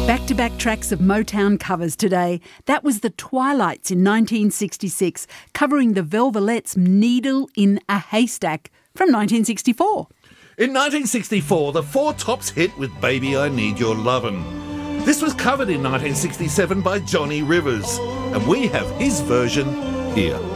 Back-to-back tracks of Motown covers today. That was the Twilights in 1966, covering the Velvelettes' Needle in a Haystack from 1964. In 1964, the Four Tops hit with Baby I Need Your Lovin'. This was covered in 1967 by Johnny Rivers, and we have his version here.